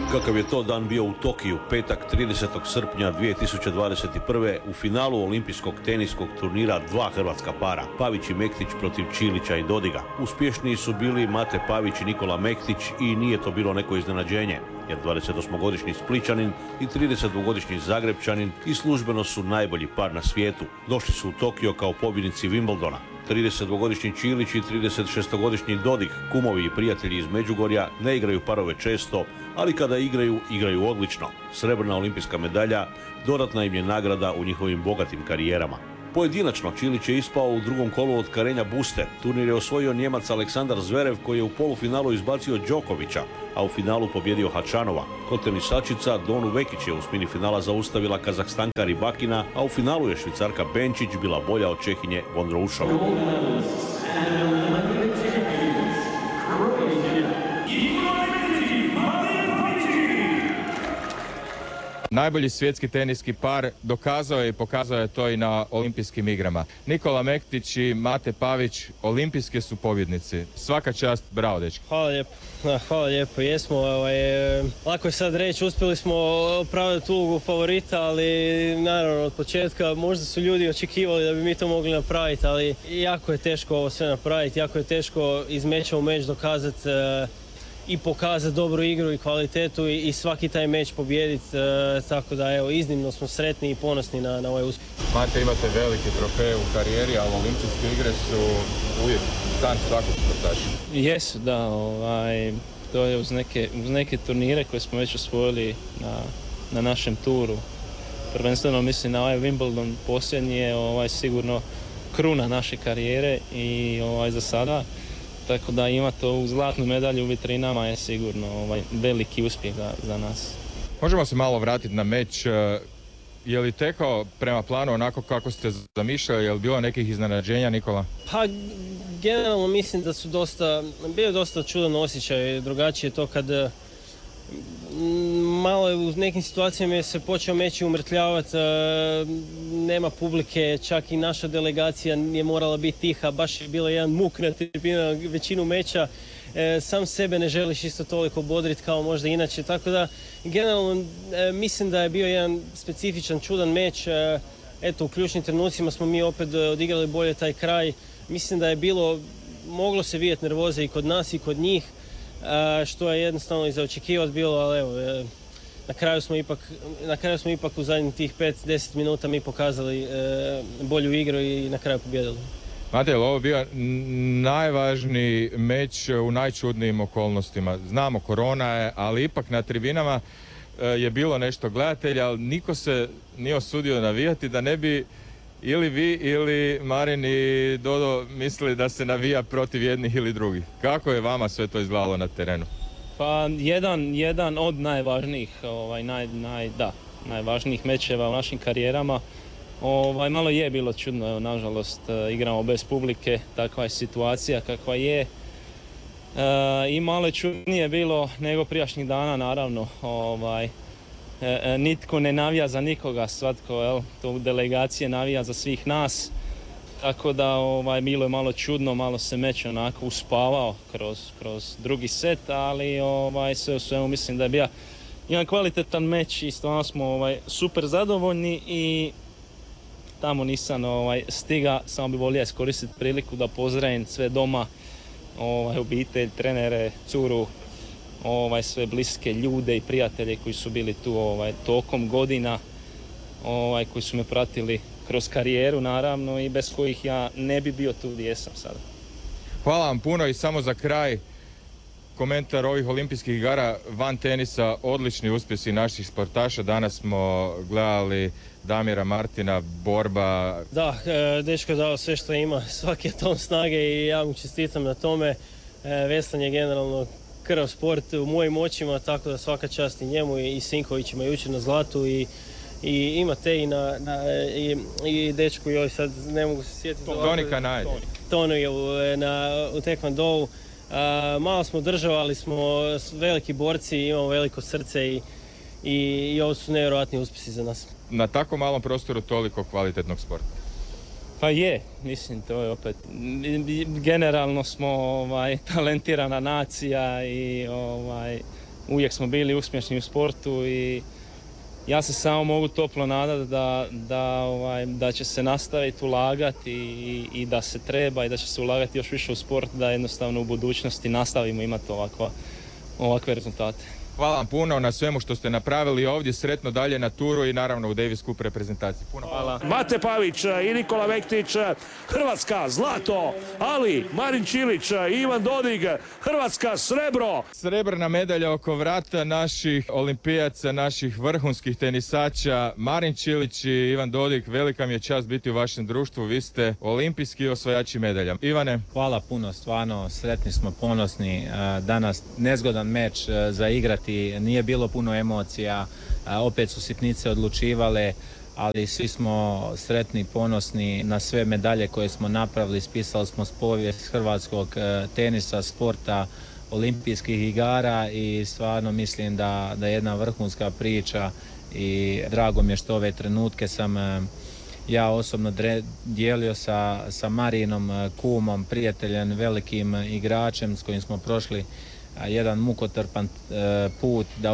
Kakav je to dan bio u Tokiju, petak 30. srpnja 2021. u finalu olimpijskog teniskog turnira dva hrvatska para, Pavić i Mektić protiv Čilića i Dodiga. Uspješniji su bili Mate Pavić i Nikola Mektić i nije to bilo neko iznenađenje, jer 28-godišnji Splićanin i 32-godišnji Zagrebčanin i službeno su najbolji par na svijetu. Došli su u Tokio kao pobjednici Wimbledona. 32-godišnji Čilić i 36-godišnji Dodig, kumovi i prijatelji iz Međugorja, ne igraju parove često, ali kada igraju, igraju odlično. Srebrna olimpijska medalja dodatna im je nagrada u njihovim bogatim karijerama. Pojedinačno Čilić je ispao u drugom kolu od Karenja Buste. Turnir je osvojio Njemac Aleksandar Zverev koji je u polufinalu izbacio Đokovića, a u finalu pobjedio Hačanova. Kod tenisačica Donu Vekić je u smini finala zaustavila Kazahstanka Ribakina, a u finalu je Švicarka Benčić bila bolja od Čehinje Vondroušove. Najbolji svjetski teniski par dokazao je i pokazao je to i na olimpijskim igrama. Nikola Mektić i Mate Pavić olimpijski su pobjednici. Svaka čast, bravo dečki. Hvala lijepo. Jesmo, lako je sad reći, uspjeli smo opravdati ulogu favorita, ali naravno od početka možda su ljudi očekivali da bi mi to mogli napraviti, ali jako je teško ovo sve napraviti, jako je teško iz meča u meč dokazati i pokazati dobru igru i kvalitetu i svaki taj meč pobijediti, tako da evo, iznimno smo sretni i ponosni na ovaj uspjeh. Mate, imate velike trofeje u karijeri, ali olimpijske igre su uvijek san svakog sportaša. Jesu, da, to je uz neke turnire koje smo već osvojili na našem turu. Prvenstveno mislim na ovaj Wimbledon posljednji je sigurno kruna naše karijere i za sada. Tako da ima to u zlatnu medalju u vitrinama je sigurno veliki uspjeh za nas. Možemo se malo vratiti na meč. Je li tekao prema planu onako kako ste zamišljali? Je li bilo nekih iznenađenja, Nikola? Pa generalno mislim da su bio dosta čudan osjećaj. Drugačije to kad malo u nekim situacijama je se počeo meč umrtljavati, nema publike, čak i naša delegacija je morala biti tiha, baš je bilo jedan muk na tribinama većinu meča. Sam sebe ne želiš isto toliko bodriti kao možda inače, tako da generalno mislim da je bio jedan specifičan, čudan meč. Eto, u ključnim trenucima smo mi opet odigrali bolje taj kraj. Mislim da je moglo se vidjeti nervoze i kod nas i kod njih, što je jednostavno i za očekivati bilo, ali evo, na kraju smo ipak u zadnjih tih 5-10 minuta mi pokazali bolju igru i na kraju pobjedili. Mate, je li ovo bio najvažniji meč u najčudnijim okolnostima? Znamo, korona je, ali ipak na tribinama je bilo nešto gledatelja, ali niko se nije osudio navijati da ne bi ili vi ili Marin i Dodo mislili da se navija protiv jednih ili drugih. Kako je vama sve to izgledalo na terenu? Pa jedan od najvažnijih, najvažnijih mečeva u našim karijerama. Malo je bilo čudno, nažalost igramo bez publike, takva je situacija kakva je. I malo je čudnije bilo nego prijašnjih dana, naravno. Nitko ne navija za nikoga, svatko, to delegacije navija za svih nas. Tako da bilo je malo čudno, malo se meč onako uspavao kroz drugi set, ali sve u svemu mislim da je bio jedan kvalitetan meč i stvarno smo super zadovoljni i tamo nisam stiga, samo bi volio iskoristiti priliku da pozdravim sve doma, obitelj, trenere, curu, sve bliske ljude i prijatelje koji su bili tu tokom godina, koji su me pratili kroz karijeru naravno i bez kojih ja ne bi bio tu gdje jesam sada. Hvala vam puno i samo za kraj komentar ovih olimpijskih igara van tenisa, odlični uspjesi naših sportaša. Danas smo gledali Damira Martina, borba. Da, dečko je dao sve što ima, svaki je ton snage i ja mu čestitam na tome. Veslanje je generalno krv sport u mojim očima, tako da svaka čast i njemu i Sinkovićima jučer na zlatu i ima te i dečku joj sad ne mogu se sjetiti. Tonika Najd. Tonu je u Taekwondou. Malo smo državali, smo veliki borci, imamo veliko srce i ovo su nevjerojatni uspjesi za nas. Na tako malom prostoru toliko kvalitetnog sporta. Pa je, mislim to je opet, generalno smo talentirana nacija i uvijek smo bili uspješni u sportu i ja se samo mogu toplo nadati da će se nastaviti ulagati i da se treba i da će se ulagati još više u sport, da jednostavno u budućnosti nastavimo imati ovakve rezultate. Hvala vam puno na svemu što ste napravili ovdje, sretno dalje na turu i naravno u Davis Cup reprezentaciji. Puno hvala. Mate Pavić i Nikola Mektić, Hrvatska zlato, Ali Marin Čilić i Ivan Dodig, Hrvatska srebro. Srebrna medalja oko vrata naših olimpijaca, naših vrhunskih tenisača, Marin Čilić i Ivan Dodig, velika mi je čast biti u vašem društvu, vi ste olimpijski osvajači medalja. Ivane? Hvala puno, stvarno, sretni smo, ponosni. Danas nezgodan meč za igrati, nije bilo puno emocija, opet su sitnice odlučivale, ali svi smo sretni, ponosni na sve medalje koje smo napravili, spisali smo povijest hrvatskog tenisa, sporta, olimpijskih igara i stvarno mislim da je jedna vrhunska priča i drago mi je što ove trenutke sam ja osobno dijelio sa Marinom, kumom, prijateljem, velikim igračem s kojim smo prošli jedan mukotrpan put da